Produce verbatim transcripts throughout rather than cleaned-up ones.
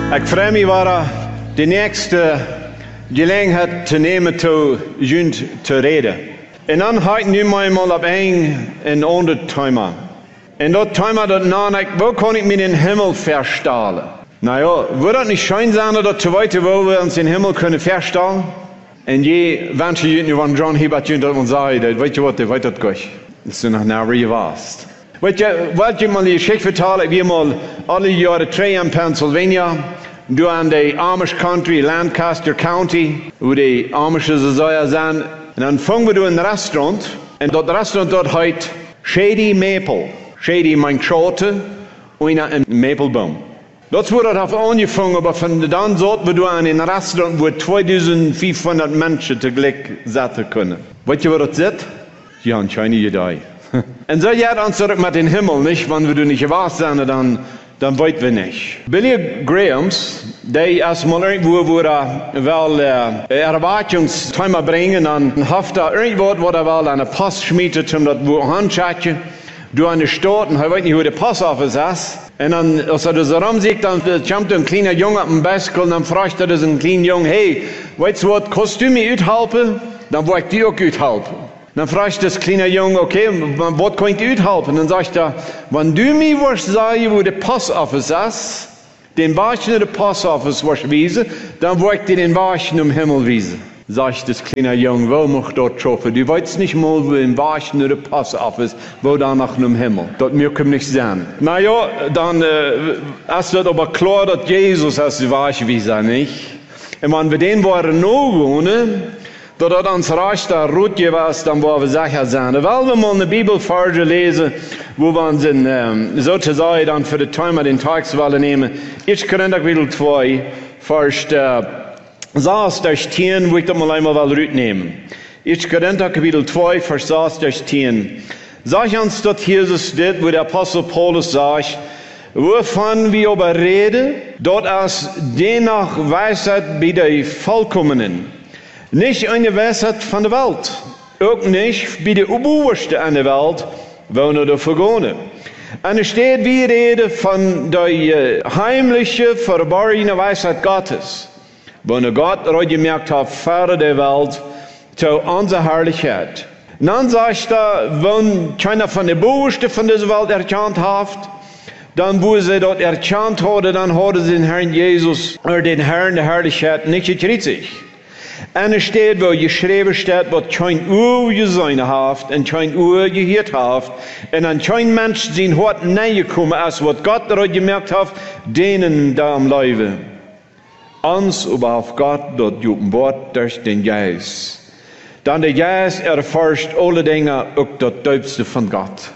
Ik freue mich, war die nächste Gelegenheit zu nehmen, zu jünd zu reden. Und dann heute nu mal auf ein ein anderes Thema. Und das Thema, das nachdenkt, wo kann ich mir den Himmel verstellen? Naja, würde das nicht schön sein, dass zu weit, wo wir uns den Himmel können verstellen? Und je, wenn sie jünd, wenn John Hibbert jünd und sagt, weißt du was, das weiß das gleich. Das ist noch nicht was. Weißt du, wollt ihr mal die Geschichte vertellen? Wir mal alle Jahre drei in Pennsylvania. Du an der Amish Country, Lancaster County, wo die Amische Säuer sind. Und dann fangen wir in ein Restaurant. Und das Restaurant dort heißt Shady Maple. Shady meint Schote und ein Maplebaum. Das wurde auf angefangen, aber von dann sollten wir an ein Restaurant, wo zweitausendfünfhundert Menschen zu Glück sitzen können. Weißt du, was das ist? Ja, anscheinend jeder. Und so jetzt uns zurück mit dem Himmel, nicht? Wenn wir nicht wahr sind, dann dann weit wir nicht. Billy Grahams, der erstmal irgendwo, wo er will, äh, Erwartungsthema bringen, dann hofft er irgendwo, wo er will, eine Post schmiedet, um das wo handschatchen, du an der Stadt, und er weiß nicht, wo der Postoffice ist. Und dann, als er das rumsieht, dann kommt ein kleiner Junge auf den Bicycle, und dann fragt er diesen kleinen Jungen, hey, weißt du was, kannst du mir uthelfen? Dann wollte ich dir auch uthelfen. Dann fragt das kleine Junge, okay, was kann ich dir helfen? Dann sagt er, wenn du mir was sagen, wo der Postoffice ist, den Wagen der Postoffice was wiesen, dann wollte ich dir den Wagen im Himmel wiesen. Sagt das kleine Junge, wo muss ich dort treffen? Du weißt nicht mal, wo den Wagen der Postoffice, wo da nach dem Himmel. Das mir kann nicht sein. Naja, dann äh, ist das aber klar, dass Jesus ist die Wagen wiesen, nicht? Und wenn wir den waren noch wohnen, dat dat ons reich daar roet was, dan waar we sicher zijn. Weil wir mal eine Bibelverse lesen, wo wir uns in, ähm, sozusagen dann für den Thema den Tagswahl nehmen. Ich Korinther Kapitel zwei, Vers äh, sechzehn, wo ich das mal einmal will nehmen. Ich Korinther Kapitel zwei, Vers sechzehn. Sag uns, dass Jesus dit, wo der Apostel Paulus sagt, wovon wir aber reden, dort als dennoch Weisheit bei der Vollkommenen. Nicht eine Weisheit von der Welt. Auch nicht bei der Oberste an der Welt, wo nur der Vergone. Und es steht, wir reden von der äh, heimlichen, verborgenen Weisheit Gottes. Wo nur Gott gemerkt hat, vor der Welt, zu unserer Herrlichkeit. Und dann sagt er, wenn keiner von der Oberste von dieser Welt erkannt hat, dann wo sie dort erkannt haben, dann haben sie den Herrn Jesus, oder den Herrn der Herrlichkeit nicht gekriegt. Und es steht, wo geschrieben steht, was kein Uhr gesehen hat und kein Uhr gehört hat. Und an kein Mensch sein Hort näher gekommen ist, was Gott dort gemerkt hat, denen da am Leben. Uns aber auf Gott dort geopenbart durch den Geist. Dann der Geist erforscht alle Dinge, auch das Tiefste von Gott.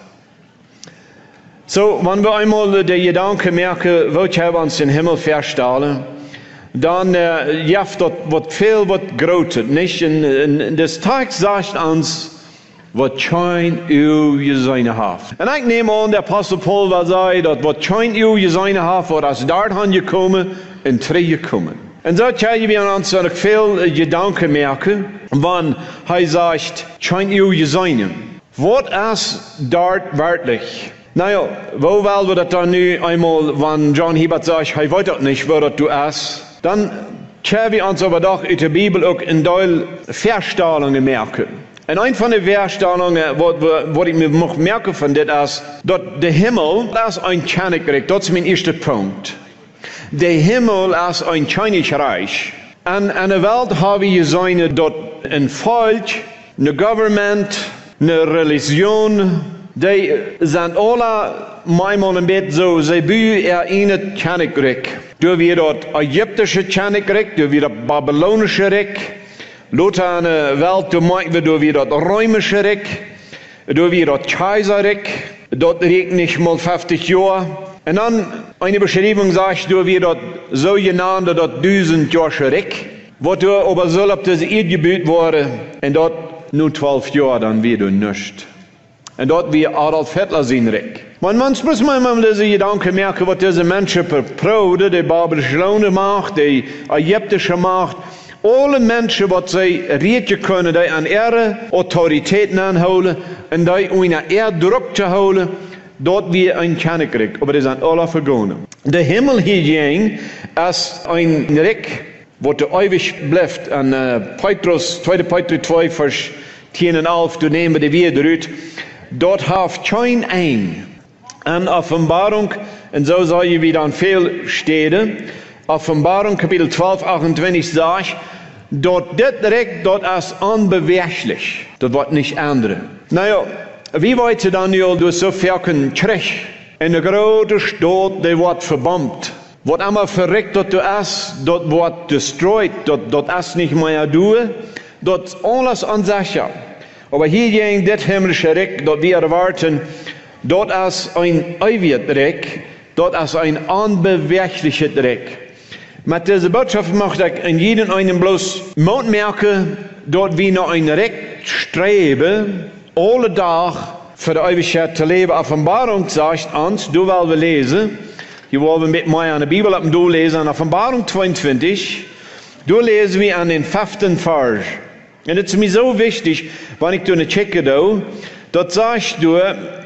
So, wenn wir einmal den Gedanken merken, wo wir uns den Himmel verstellen, dann äh, jaft das wird viel wird größer, nicht? In, in, in des Tags sagt uns, was kein Uhr gesehen hat. Und ich nehme an, der Apostel Paul war sagt, dass was kein Uhr gesehen hat, war aus dort angekommen und drei gekommen. Und so können wir uns viel Gedanken merken, wenn er sagt, kein Uhr gesehen. Was ist dort wörtlich? Naja, wo wollen wir das dann nu einmal, wenn John Hibbert sagt, er weiß das nicht, wo das du ist? Dann können wir uns aber doch in der Bibel auch in Teil Verstellungen merken. Und eine von den Verstellungen, was ich mir merke von das ist, dass der Himmel ist ein Königreich. Das ist mein erster Punkt. Der Himmel ist ein Königreich. Und in der Welt haben wir gesehen, dass ein Volk, eine Government, eine Religion, die sind alle manchmal ein bisschen so, sie bauen ihr ein Königreich. Du wir das ägyptische Königreich, du wir das babylonische Reich, Lothar an der Welt, du meinst, du wir das römische Reich, du wir das Kaiserreich, dort reicht nicht mal fünfzig Jahre. Und dann eine Beschreibung sagt, du wir das so genannt, das tausendjährige Reich, wo du aber soll auf das Erdgebiet wurde, und dort nur zwölf Jahre, dann wird du nicht. Und dort wie Adolf Hitler sein Reich. Man manchmal muss man mal diese Gedanken merken, was diese Menschen verproden, die babylonische Macht, die ägyptische Macht, alle Menschen, was sie reden können, die an ihre Autoritäten anholen und die ihnen eher Druck zu holen, dort wir ein Königreich, aber die sind alle vergangen. Der Himmel hier ging, als ein Reich, wo der ewig bleibt. Und uh, Petrus, zweiter Petrus zwei, Vers zehn und elf, du nehmen die wieder ut. Dort haft kein ein. An Offenbarung, und so soll je wieder an viel Städte, Offenbarung Kapitel zwölf, achtundzwanzig sagt, dort das Recht, dort ist unbeweglich. Das wird nicht ändern. Naja, wie weit dann ja durch so viel Krieg in der großen Stadt, die wird verbombt. Wat einmal verreckt dat du ist, dort wird destroyed, dort, dort ist nicht mehr du, dort alles an sich. Aber hier ging das himmlische Reich, dort wir erwarten, dort ist ein ewiges Reich, dort ist ein unbewegliches Reich. Mit dieser Botschaft möchte ich in jedem einen bloß Mut merken, dort wir noch ein Recht streben, alle Tag für die Ewigkeit zu leben. Offenbarung sagt uns, du willst wir lesen, hier wollen wir mit mir an der Bibel ab und lesen, an Offenbarung zweiundzwanzig, du lesen wir an den fünften Vers. Und es ist mir so wichtig, wenn ich da eine checke, da, dort sagst du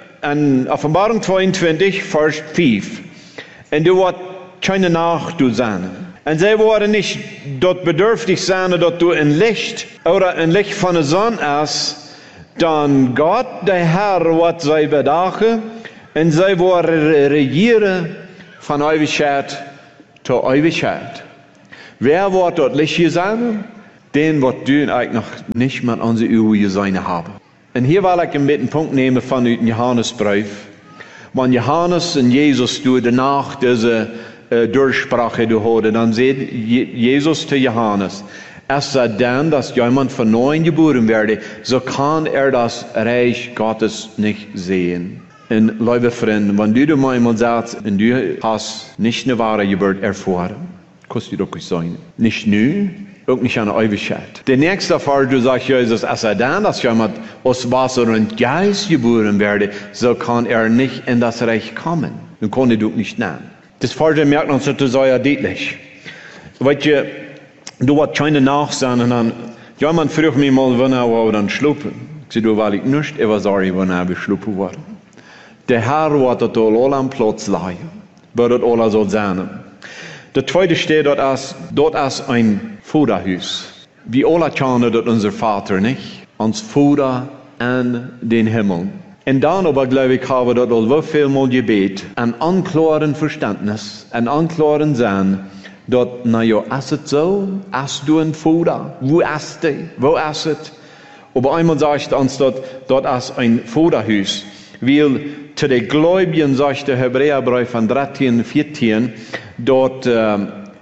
an Offenbarung zweiundzwanzig, Vers fünf, und du wirst keine Nacht du sein. Und sie wollen nicht dort bedürftig sein, dass du ein Licht oder ein Licht von der Sonne ist, dann Gott, der Herr, wird sie bedachen und sie wollen regieren von Ewigkeit zu Ewigkeit. Wer wird dort Licht hier sein? Den wird du eigentlich noch nicht mal unsere Uhr sein haben. Und hier will ich einen Punkt nehmen von dem Johannesbrief. Wenn Johannes und Jesus durch danach diese äh, Durchsprache hatte, dann sagt Jesus zu Johannes, es sei denn, dass jemand von neuem geboren werde, so kann er das Reich Gottes nicht sehen. Und liebe Freunde, wenn du dir einmal sagst, und du hast nicht eine wahre Geburt erfahren, kannst du doch nicht sein. Nicht nur, auch nicht an der Ewigkeit. Der nächste Fall, du sagst, Jesus, es sei denn, dass jemand aus Wasser und Geist geboren werde, so kann er nicht in das Reich kommen. Dann kann er doch nicht nehmen. Das Fall merkt uns das sehr deutlich. Weißt du, du wirst keine Nachsehen, und dann, jemand fragt mich mal, wann er war dann schlupen. Ich sage, du, weil ich nicht, ich war sorry, wann er schlupen war. Der Herr wird das all am Platz leihen, wird das alles so sein. Der zweite steht dort als, dort ist ein Vaterhaus. Wie alle kennen das unser Vater, nicht? Uns Vater an den Himmel. Und dann aber, glaube ich, haben wir dort so viel mal gebet, ein anklaren Verständnis, ein anklaren Sinn, dort, na ja, ist es so? Hast du ein Vater? Wo ist er? Wo ist es? Aber einmal sagt uns dort, dort ist ein Vaterhaus. Weil zu den Gläubigen sagt der Hebräerbrief von dreizehn, vierzehn, dort, äh,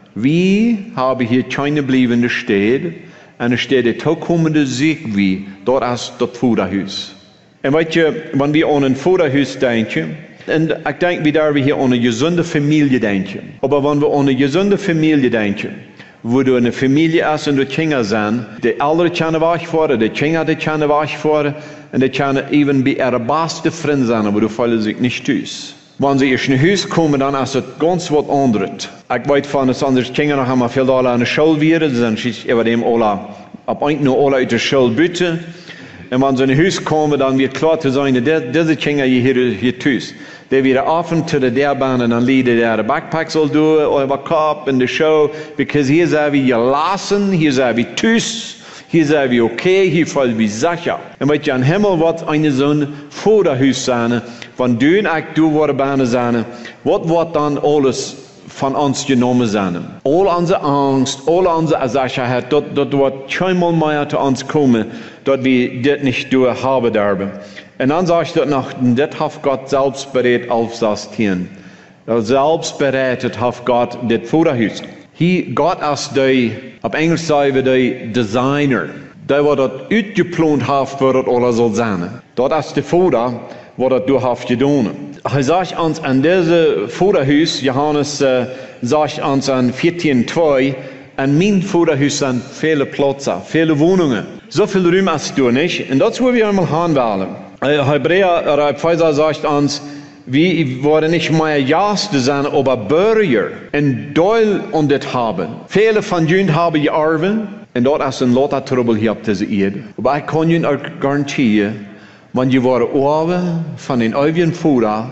wie habe hier keine bleibende Städte, eine Städte tokommende Sieg wie, dort ist das Vaterhaus. Und weißt du, wenn wir an ein Vaterhaus denken, und ich denke, wie da wir hier an eine gesunde Familie denken. Aber wenn wir an eine gesunde Familie denken, wo du eine Familie hast und du Kinder sind, die Eltern können wach fahren, die Kinder die können wach fahren, und die können eben bei ihrer besten Freund sein, aber du fallen sich nicht tust. Wenn sie in ein Haus kommen, dann ist es ganz was anderes. Ich weiß von, dass andere Kinder noch einmal viel alle an der Schule werden, sie sind über dem alle, ab eigentlich nur alle aus der Schule bitte. Und wenn sie in ein Haus kommen, dann wird klar zu sein, dass diese Kinder hier, hier tust. Die wieder offen zu der Bahn und dann liegen der Backpack soll durch, über Kopf in der Show, because hier sind wir gelassen, hier sind wir tüß, hier sind wir okay, hier fallen wir sicher. Und weil ja im Himmel wird eine so ein Vaterhaus sein, von du und ich, du worden Bahnen sein, was wird dann alles von uns genommen sein? All unsere Angst, all unsere Sicherheit, dort, dort wird keinmal mehr zu uns kommen, dort wir das nicht durchhaben dürfen. Und dann sagt er noch, das hat Gott selbst bereit auf das Tieren. Selbst bereitet hat Gott das Vaterhaus. Hier, Gott ist der, auf Englisch sagen wir der Designer. Der, der das ausgeplant hat, wo das alles soll sein. Dort ist der Vater, der das du hast getan. Er sagt uns an diesem Vaterhaus, Johannes äh, sagt uns an vierzehn zwei, an mein Vaterhaus sind viele Plätze, viele Wohnungen. So viel Raum hast du nicht. Und das wollen wir einmal haben wollen. Hebräer, oder Epheser sagt uns, wir wollen nicht mehr Gäste sein, aber Bürger in Teil und das haben. Viele von ihnen haben geerbt, und dort ist ein Lotter Trouble hier auf dieser Erde. Aber ich kann Ihnen auch garantieren, wenn ihr eure Ohren von den ewigen Vater,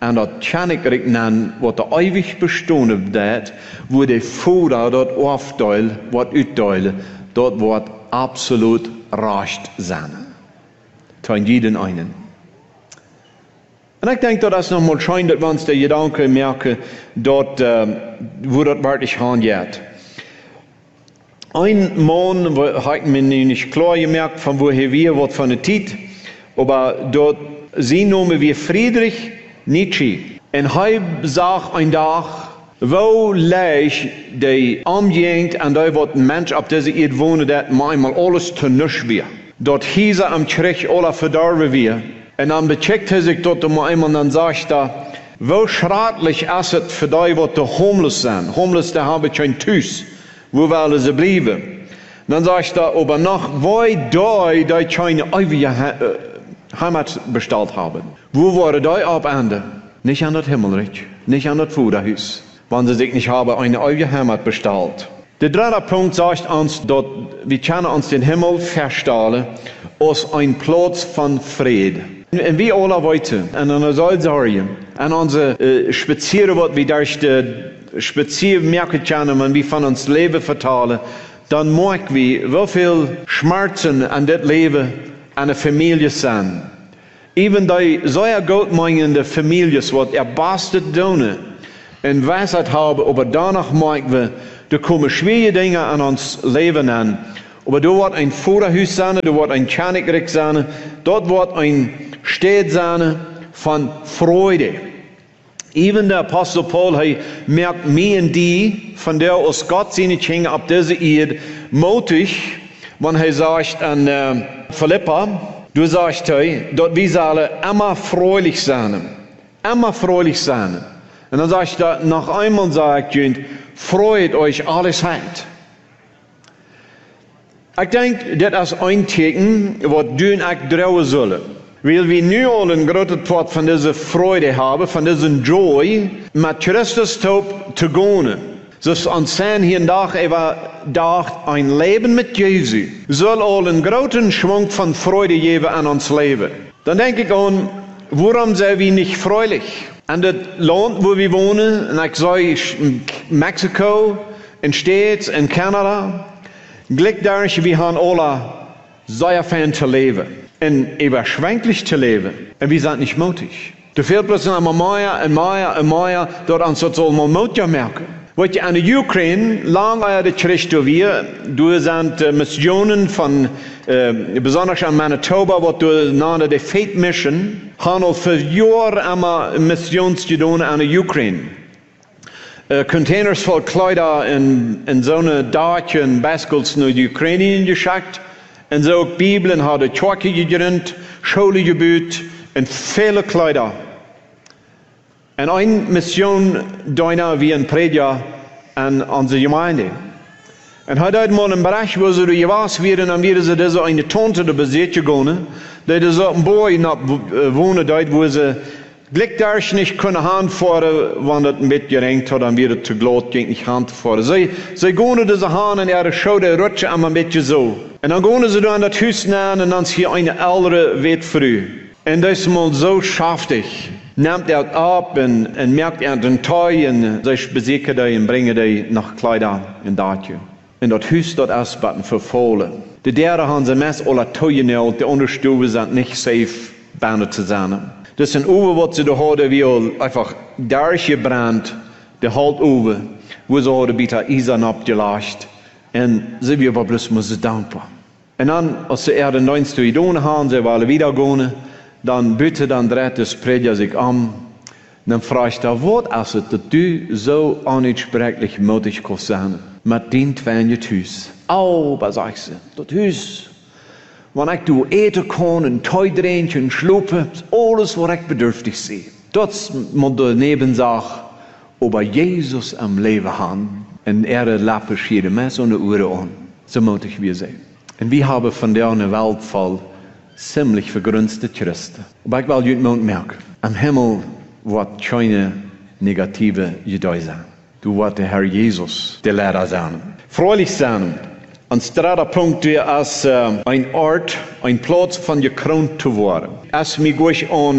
en dat kennelijk nennen wat de eeuwig bestående dat, wo de Vader dat afdeel, wat uitdelen, dat wordt absoluut recht zijn. Ten jeden einen. En ik denk dat dat nog mal schijnt, dat we ons de gedanken merken, dat, uh, wo dat wirklich handelt. Ein Mann hat mir nicht klar gemerkt, von woher wir, was von der Zeit, aber dort sie nomen wie Friedrich Nietzsche. Und er sagt ein Tag, wo leicht die Umgehend und da wird ein Mensch auf dieser Erde wohnen, der manchmal alles zu nichts wird. Dort hieß er am Krieg alle verdorben wird. Und dann becheckt er sich dort einmal und dann sagt er, wo schrecklich ist es für die, was die homeless sind. Homeless, die haben kein Tüß. Wo wollen sie bleiben? Dann sagt er, aber noch, wo die, die keine ewige Heimat bestellt haben. Wo waren die ab Ende? Nicht an das Himmelreich, nicht an das Vaterhaus, wenn sie sich nicht haben eine ewige Heimat bestellt. Der dritte Punkt sagt uns, dass wir können uns den Himmel verstellen als ein Platz von Frieden. Und wir alle heute, und dann soll sagen, und unsere äh, Spazieren, was wir durch die Spazier merken können, wenn wir von uns Leben vertalen, dann merken wir, wie viel Schmerzen an das Leben einer Familie sind. Even die sehr gut meinende Familien, die erbastet tun und Weisheit haben, aber danach merken wir, da kommen schwere Dinge an uns Leben an. Aber da wird ein Vaterhaus sein, da wird ein Königreich sein, dort wird ein Stadt sein von Freude. Even der Apostel Paul, er merkt mir und die, von der aus Gott seine Kinder auf dieser Erde mutig, wenn er sagt an äh, Philippa, du sagst, hey, dort wir sollen immer fröhlich sein. Immer fröhlich sein. Und dann sagt er, noch einmal sagt er, freut euch alles halt. Ich denke, das ist ein Teken, was du und ich trauen sollen. Weil wir nu al een grote part van deze Freude haben, von diesem Joy, mit Christus zu gehen. Dus ons zijn hier dag even dacht, ein Leben mit Jesu soll al einen großen Schwung von Freude geben an uns Leben. Dann denke ich an, warum sind wir nicht fröhlich? An das Land, wo wir wohnen, und ich sage, in Mexiko, in States, in Kanada, Glück dadurch, wir haben alle sehr fern zu leben. Und überschwänglich zu leben. Und wir sind nicht mutig. Du fehlt plötzlich einmal mehr, und mehr, und mehr, dort an so soll man mutig merken. Wat je aan de Ukraine, lang er de Christ wir, du sind äh, Missionen von, äh, besonders an Manitoba, wat du nahe der Faith Mission, haben für Jahre einmal Missionsgedonen an der Ukraine. Äh, Containers voll Kleider in, in so eine Dörrchen und Baskels nach die Ukraine geschickt. Und so auch Bibeln hat er Tschorke gegründet, Schule gebaut und viele Kleider. Und eine Mission da wie ein Prediger an unsere Gemeinde. Und heute hat mal einen Bereich, wo sie gewas werden, und wir sind so eine Tante da besitzt gegangen, die so ein Boy nach wohnen dort, wo sie Glücklich nicht können Hand fahren, wenn das ein bisschen gerenkt hat, dann wird es zu glatt, ging nicht Hand fahren. Sie, sie gehen diese Hand in ihre Schulter, rutschen einmal ein bisschen so. Und dann gehen sie da an das Haus nach und dann ist hier eine ältere Witfrau. Und das ist mal so schaftig. Nimmt er ab und, und merkt er den Teil und sich besiegt er und bringt er nach Kleider in das Haus. Und das Haus dort ausbatten verfallen. Die Dere haben sie meist alle Teuer und die Unterstufe sind nicht safe, Bande zu sein. Das sind Uwe, was sie da haben, wie einfach durchgebrannt, der halt Uwe, wo sie haben bitte Eisen abgelegt. Und sie wir aber bloß muss dankbar. Und dann, als sie er den neunsten Idone haben, sie wollen wieder gehen, dann bitte dann dreht das Prediger sich an. Dann fragt er, was ist es, dass du so unsprechlich mutig kannst sein, mit den zwei Hüs? Oh, was sagst du, das Hüs. Wenn ich du eten kann, ein Teudrähnchen, schlupen, alles, was ich bedürftig sehe. Das muss daneben sagen, aber Jesus am Leben haben. Und er lappen jede Mess und Uhr an. So mutig wir sein. Und wir haben von der Welt voll ziemlich vergrünzte Christen. Aber ich will heute Morgen merken, am Himmel wird keine negative Gedei sein. Du wirst der Herr Jesus, der Lehrer sein. Freulich sein. Ein dritter Punkt ist äh, ein Ort, ein Platz von gekrönt zu werden. Als wir gleich an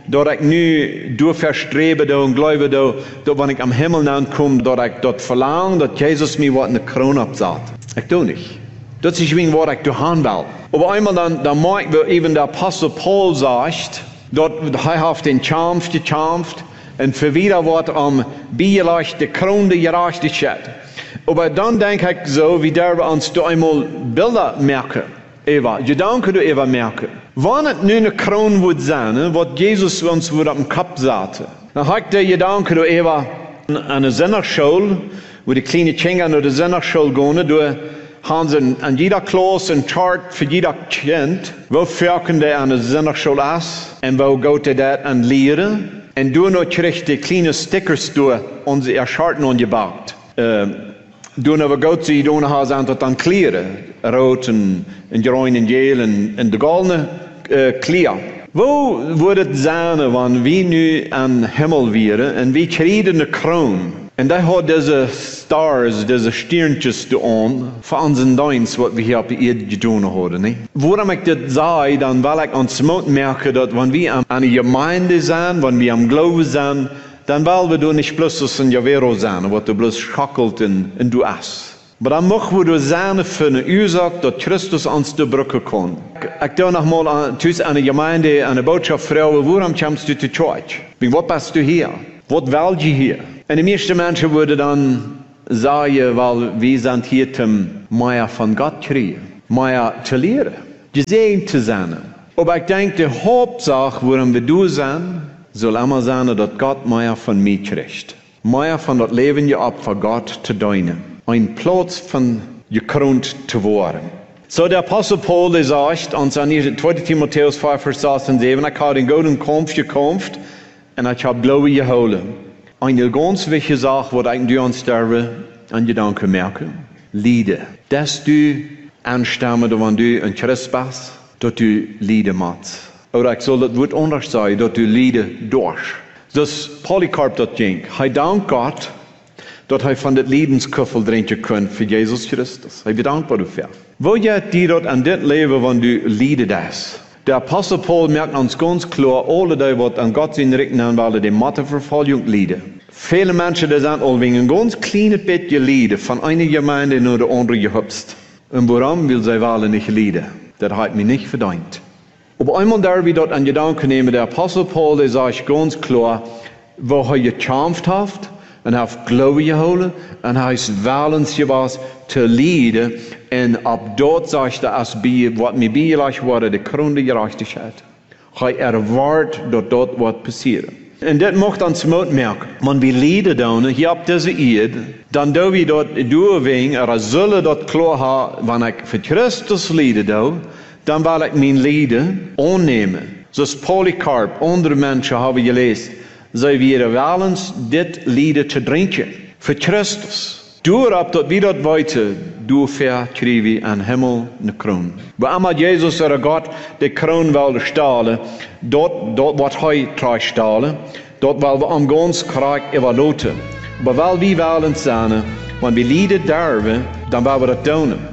dat ik nu door verstreben da und glaube da, dat wanneer ik am Himmel aankom, dat ik dat verlang, dat Jezus mir wat in de kroon opzet. Ik doe niet. Dat is gewoon wat ik doen wil. Aber einmal dann, dann merken wir eben der Apostel Paul sagt, dat hij heeft den Kampf gekämpft und für wieder wordt am Bierleich de kroon de gerechtigheid. Aber dann denke ich so, wie der wir uns da einmal Bilder merken. Eva, Gedanken du Eva merken. Wann het nu een kroon wordt zijn, wat Jezus ons wordt op den kop zetten, dan heb ik de gedanken du Eva aan de zinnerschool, wo die kleine Kinder naar de zinnerschool gaan, door haben sie an jeder Klasse ein Chart für jeder Kind, wo führen die an der Zinnerschool ist und wo geht die das an lehren. Und du noch kriegst die kleine Stickers durch unsere Charten angebaut. Äh, du noch geht sie, du noch hast einfach dann klären. Rot und, und grün und gel und, und die goldene äh, Klar. Wo würde es sein, wenn wir nu an Himmel wären und wir kriegen eine Krone? Und da hat diese Stars, diese Sternchen da an, für unseren Dienst, was wir hier auf der Erde getan haben. Ne? Warum ich das sage, dann weil ich uns merke, dass wenn wir an einer Gemeinde sind, wenn wir am Glauben sind, dann wollen wir da nicht bloß ein Javero sein, was du bloß schackelt und, und du isst. Aber dann machen wir da sein für eine Ursache, dass Christus uns die Brücke kann. Ich da noch mal an einer Gemeinde, eine Botschaft fragen, warum kommst du zur Church? Was bist du hier? Was willst du hier? Und die meisten Menschen würden dann sagen, weil wir sind hier zum mehr von Gott kriegen, mehr zu lehren, gesegnet zu sein. Aber ich denke, die Hauptsache, worum wir da sind, soll immer sein, dass Gott mehr von mir kriegt. Mehr von das Leben ja ab für Gott zu dienen. Ein Platz von gekrönt zu werden. So der Apostel Paul, der sagt, uns an zweiter Timotheus fünf, Vers sechs und sieben, ich habe den guten Kampf gekämpft und ich habe Glaube geholt. Eine ganz wichtige Sache, was ich dir ansterbe, an Gedanken merken. Liebe. Dass du anstammen, wenn du ein Christ bist, dass du Liebe machst. Oder ich soll das Wort anders sagen, dass du Liebe durch. Das Polycarp das ging. Er dankt Gott, dass er von dem Lebensküffel trinken kann für Jesus Christus. Er wird dankbar dafür. Wo geht dir dort an das Leben, wenn du Liebe das? Der Apostel Paul merkt uns ganz klar, alle die, die an Gott sind richten, weil die Matteverfolgung leiden. Viele Menschen, die sind all wegen ein ganz kleines bisschen leiden, von einer Gemeinde nur der andere gehüpft. Und warum will sie wollen nicht leiden? Das hat mich nicht verdient. Aber einmal darf ich dort an Gedanken nehmen, der Apostel Paul, der sagt ganz klar, wo er gekämpft hat, und er hat Glaube geholt, und er ist willens gewesen, zu leiden, und ab dort sagt er, als was mir beigelegt wurde, die Krone der Gerechtigkeit. Er erwartet, dass dort was passiert. Und das macht uns Mut merken. Wenn wir leiden dann, hier auf dieser Erde, dann do wir dort durchwegen, oder sollen dort klar haben, wenn ich für Christus leide, dann will ich mein Leiden annehmen. So ist Polycarp, andere Menschen haben gelesen, sie wären willens, das Leiden zu trinken. Für Christus. Door op dat wie dat weiter, du verkriegen an Himmel eine Krone. Wo einmal Jesus oder Gott die Krone wilde stahlen, dort, dort wat hij trägt stahlen, dort weil wir am ganz Krieg evaluieren. Aber weil wir wollen sein, wenn wir Lieder darben, dann wollen wir das tun.